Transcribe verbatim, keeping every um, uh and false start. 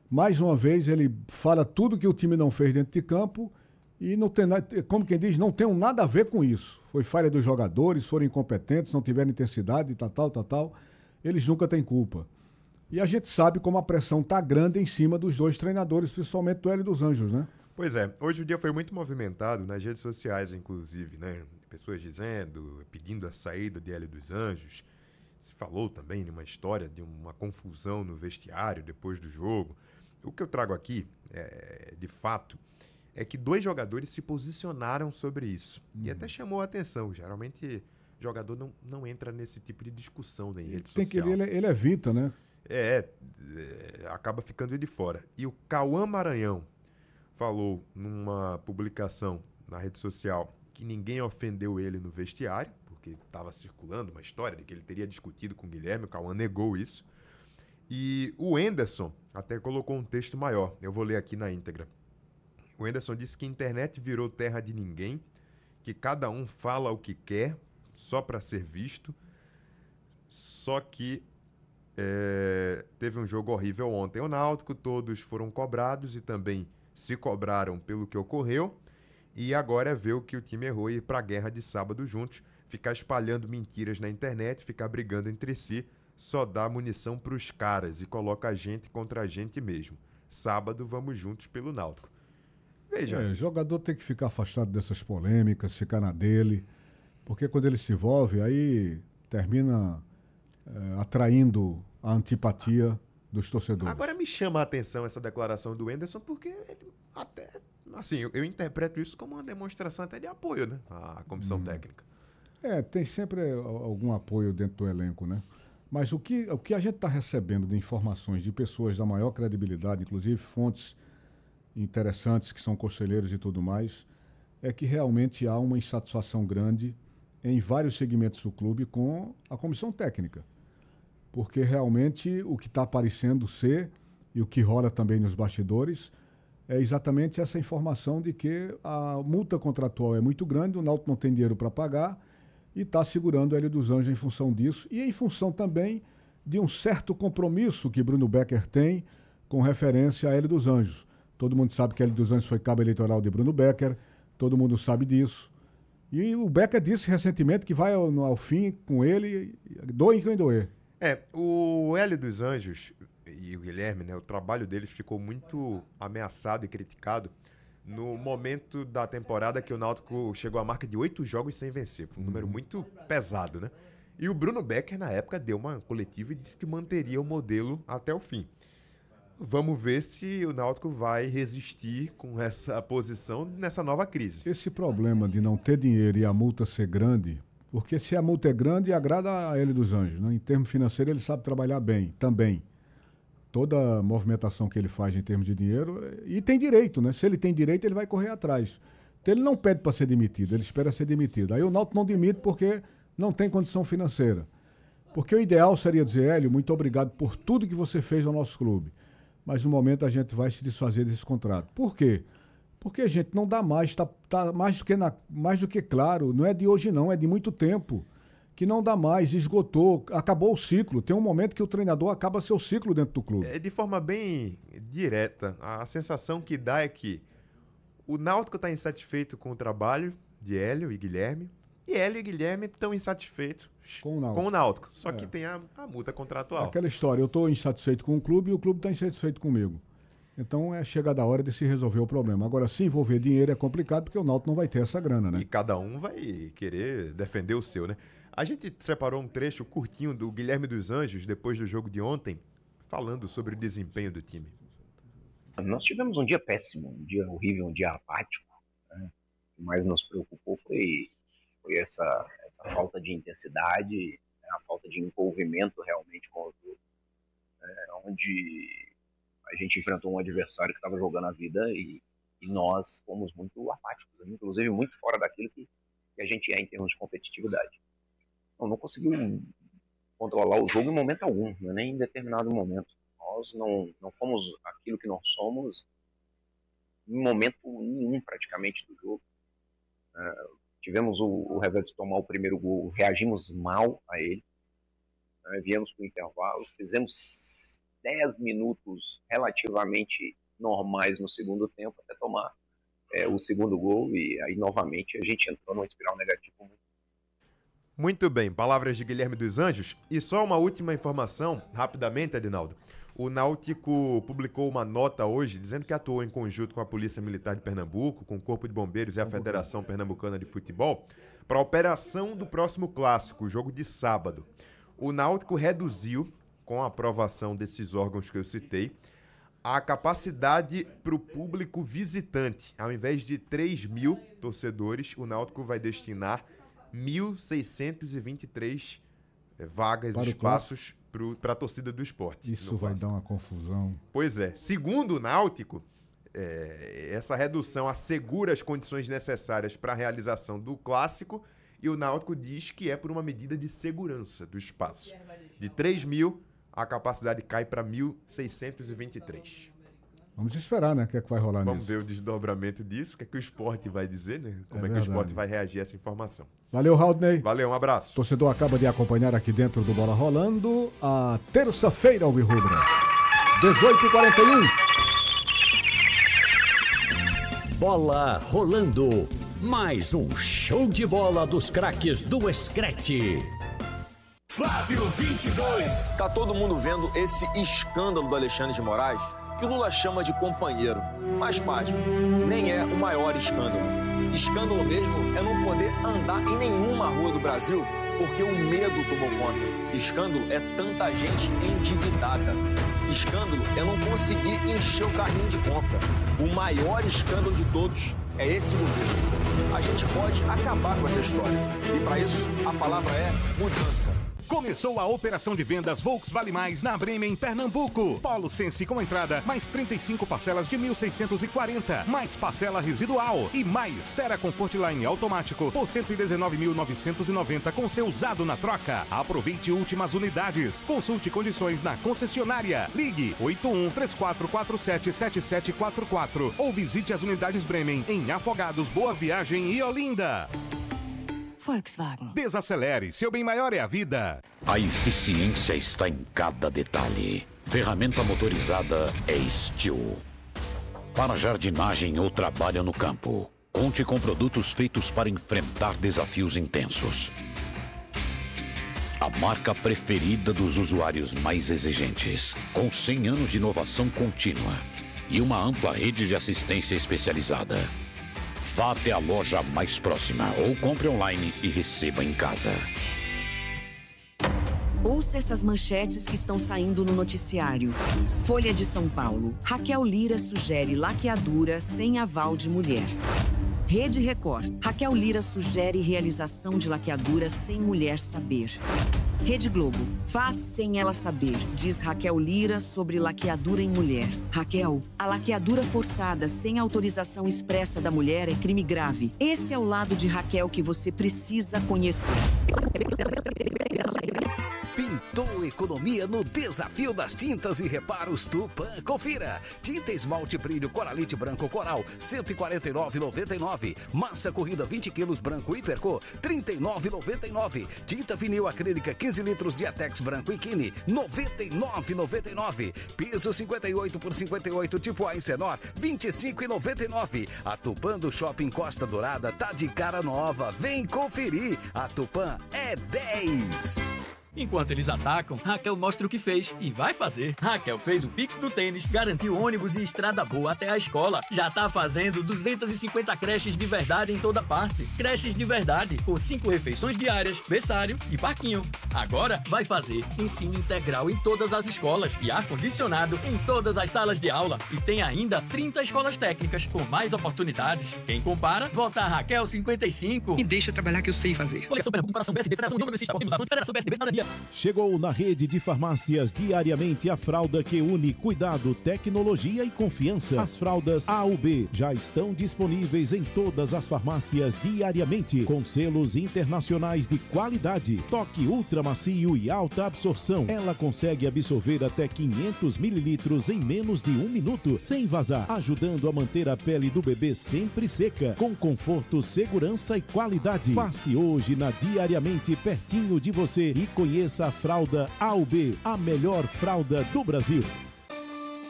Mais uma vez, ele fala tudo que o time não fez dentro de campo e não tem nada, como quem diz, não tem nada a ver com isso. Foi falha dos jogadores, foram incompetentes, não tiveram intensidade, tal, tal, tal, tal. Eles nunca têm culpa. E a gente sabe como a pressão tá grande em cima dos dois treinadores, principalmente do Hélio dos Anjos, né? Pois é, hoje o dia foi muito movimentado nas redes sociais, inclusive, né? Pessoas dizendo, pedindo a saída de Hélio dos Anjos. Se falou também de uma história de uma confusão no vestiário depois do jogo. O que eu trago aqui, é, de fato, é que dois jogadores se posicionaram sobre isso. Uhum. E até chamou a atenção. Geralmente, jogador não, não entra nesse tipo de discussão né, em rede Tem social. Que, ele, ele evita, né? É, é, acaba ficando de fora. E o Cauã Maranhão falou numa publicação na rede social que ninguém ofendeu ele no vestiário, porque estava circulando uma história de que ele teria discutido com o Guilherme, o Cauã negou isso. E o Enderson até colocou um texto maior, eu vou ler aqui na íntegra. O Enderson disse que a internet virou terra de ninguém, que cada um fala o que quer, só para ser visto, só que é, teve um jogo horrível ontem. O Náutico, todos foram cobrados e também se cobraram pelo que ocorreu. E agora é ver o que o time errou e ir para a guerra de sábado juntos. Ficar espalhando mentiras na internet, ficar brigando entre si, só dá munição para os caras e coloca a gente contra a gente mesmo. Sábado vamos juntos pelo Náutico. Veja. É, jogador tem que ficar afastado dessas polêmicas, ficar na dele, porque quando ele se envolve, aí termina é, atraindo a antipatia dos torcedores. Agora me chama a atenção essa declaração do Enderson, porque ele até, assim, eu, eu interpreto isso como uma demonstração até de apoio, né, à comissão hum. técnica. É, tem sempre algum apoio dentro do elenco, né? Mas o que, o que a gente está recebendo de informações de pessoas da maior credibilidade, inclusive fontes interessantes que são conselheiros e tudo mais, é que realmente há uma insatisfação grande em vários segmentos do clube com a comissão técnica. Porque realmente o que está aparecendo ser, e o que rola também nos bastidores, é exatamente essa informação de que a multa contratual é muito grande, o Náutico não tem dinheiro para pagar e está segurando o Hélio dos Anjos em função disso e em função também de um certo compromisso que Bruno Becker tem com referência a Hélio dos Anjos. Todo mundo sabe que Hélio dos Anjos foi cabo eleitoral de Bruno Becker, todo mundo sabe disso. E o Becker disse recentemente que vai ao, ao fim com ele, doe quem doer. É, o Hélio dos Anjos e o Guilherme, né, o trabalho deles ficou muito ameaçado e criticado no momento da temporada que o Náutico chegou à marca de oito jogos sem vencer. Foi um número muito pesado, né? E o Bruno Becker, na época, deu uma coletiva e disse que manteria o modelo até o fim. Vamos ver se o Náutico vai resistir com essa posição nessa nova crise. Esse problema de não ter dinheiro e a multa ser grande, porque se a multa é grande, agrada a Hélio dos Anjos, né? Em termos financeiros, ele sabe trabalhar bem, também. Toda a movimentação que ele faz em termos de dinheiro, e tem direito, né? Se ele tem direito, ele vai correr atrás. Então ele não pede para ser demitido, ele espera ser demitido. Aí o Náutico não demite porque não tem condição financeira. Porque o ideal seria dizer, Hélio, muito obrigado por tudo que você fez ao nosso clube. Mas no momento a gente vai se desfazer desse contrato. Por quê? Porque a gente não dá mais, está tá mais, do que na, mais do que claro, não é de hoje não, é de muito tempo, que não dá mais, esgotou, acabou o ciclo. Tem um momento que o treinador acaba seu ciclo dentro do clube. É, de forma bem direta, a sensação que dá é que o Náutico está insatisfeito com o trabalho de Hélio e Guilherme, e Hélio e Guilherme estão insatisfeitos com o Náutico. Com o Náutico. Só é. que tem a, a multa contratual. Aquela história, eu estou insatisfeito com o clube e o clube está insatisfeito comigo. Então é chegada a hora de se resolver o problema. Agora, se envolver dinheiro é complicado porque o Náutico não vai ter essa grana, né? E cada um vai querer defender o seu, né? A gente separou um trecho curtinho do Guilherme dos Anjos, depois do jogo de ontem, falando sobre o desempenho do time. Nós tivemos um dia péssimo, um dia horrível, um dia apático. Né? O que mais nos preocupou foi, foi essa, essa falta de intensidade, né? A falta de envolvimento realmente com o jogo. Né? Onde a gente enfrentou um adversário que estava jogando a vida e, e nós fomos muito apáticos, inclusive muito fora daquilo que, que a gente é em termos de competitividade. Não, não conseguiu controlar o jogo em momento algum, né? Nem em determinado momento. Nós não, não fomos aquilo que nós somos em momento nenhum praticamente do jogo. Uh, tivemos o, o revés de tomar o primeiro gol, reagimos mal a ele, uh, viemos para o intervalo, fizemos dez minutos relativamente normais no segundo tempo até tomar é, o segundo gol, e aí novamente a gente entrou numa espiral negativa. Muito bem, palavras de Guilherme dos Anjos. E só uma última informação, rapidamente, Adinaldo. O Náutico publicou uma nota hoje dizendo que atuou em conjunto com a Polícia Militar de Pernambuco, com o Corpo de Bombeiros e a Federação Pernambucana de Futebol para a operação do próximo clássico, o jogo de sábado. O Náutico reduziu, com a aprovação desses órgãos que eu citei, a capacidade para o público visitante. Ao invés de três mil torcedores, o Náutico vai destinar mil seiscentos e vinte e três vagas, para espaços para a torcida do esporte. Isso vai dar uma confusão. Pois é. Segundo o Náutico, é, essa redução assegura as condições necessárias para a realização do clássico, e o Náutico diz que é por uma medida de segurança do espaço. De três mil, a capacidade cai para mil seiscentos e vinte e três. Vamos esperar, né? O que é que vai rolar Vamos nisso. ver o desdobramento disso, o que é que o esporte vai dizer, né? Como é, É que o verdade. esporte vai reagir a essa informação. Valeu, Haldney. Valeu, um abraço. O torcedor acaba de acompanhar aqui dentro do Bola Rolando a terça-feira alvirrubra, dezoito e quarenta e um. Bola Rolando. Mais um show de bola dos craques do Screte. Flávio vinte e dois. Tá todo mundo vendo esse escândalo do Alexandre de Moraes, que o Lula chama de companheiro. Mas, pasme, nem é o maior escândalo. Escândalo mesmo é não poder andar em nenhuma rua do Brasil porque o medo tomou conta. Escândalo é tanta gente endividada. Escândalo é não conseguir encher o carrinho de compra. O maior escândalo de todos é esse governo. A gente pode acabar com essa história. E para isso, a palavra é mudança. Começou a operação de vendas Volks Vale Mais na Bremen, Pernambuco. Polo Sense com entrada, mais trinta e cinco parcelas de mil seiscentos e quarenta, mais parcela residual e mais Terra Comfortline automático por cento e dezenove mil novecentos e noventa com seu usado na troca. Aproveite últimas unidades. Consulte condições na concessionária. Ligue oito um três quatro quatro sete sete sete quatro quatro ou visite as unidades Bremen em Afogados, Boa Viagem e Olinda. Volkswagen. Desacelere, seu bem maior é a vida. A eficiência está em cada detalhe. Ferramenta motorizada é Steel. Para jardinagem ou trabalho no campo, conte com produtos feitos para enfrentar desafios intensos. A marca preferida dos usuários mais exigentes, com cem anos de inovação contínua e uma ampla rede de assistência especializada. Vá até a loja mais próxima ou compre online e receba em casa. Ouça essas manchetes que estão saindo no noticiário. Folha de São Paulo. Raquel Lira sugere laqueadura sem aval de mulher. Rede Record. Raquel Lira sugere realização de laqueadura sem mulher saber. Rede Globo. Faz sem ela saber, diz Raquel Lira sobre laqueadura em mulher. Raquel, a laqueadura forçada sem autorização expressa da mulher é crime grave. Esse é o lado de Raquel que você precisa conhecer. Pintou economia no desafio das tintas e reparos Tupã. Confira. Tinta esmalte brilho Coralite branco Coral, cento e quarenta e nove reais e noventa e nove centavos. Massa corrida vinte quilos branco Hipercor, trinta e nove reais e noventa e nove centavos. Tinta vinil acrílica quinze litros de Atex branco Ikini, noventa e nove reais e noventa e nove centavos. Piso cinquenta e oito por cinquenta e oito tipo A Encenor, vinte e cinco reais e noventa e nove centavos. A Tupã do Shopping Costa Dourada tá de cara nova. Vem conferir. A Tupã é dez. Enquanto eles atacam, Raquel mostra o que fez e vai fazer. Raquel fez o Pix do tênis, garantiu ônibus e estrada boa até a escola. Já tá fazendo duzentas e cinquenta creches de verdade em toda parte. Creches de verdade, com cinco refeições diárias, berçário e parquinho. Agora vai fazer ensino integral em todas as escolas e ar-condicionado em todas as salas de aula. E tem ainda trinta escolas técnicas com mais oportunidades. Quem compara, vota a Raquel cinquenta e cinco. Me deixa trabalhar que eu sei fazer. Coligação Pernambuco, Comparação P S D, Federação Número Sistema, Federação P S D, Cidadania. Chegou na rede de farmácias diariamente a fralda que une cuidado, tecnologia e confiança. As fraldas A U B já estão disponíveis em todas as farmácias diariamente, com selos internacionais de qualidade. Toque ultra macio e alta absorção. Ela consegue absorver até quinhentos mililitros em menos de um minuto, sem vazar, ajudando a manter a pele do bebê sempre seca, com conforto, segurança e qualidade. Passe hoje na Diariamente pertinho de você e conheça Conheça a fralda A U B, a melhor fralda do Brasil.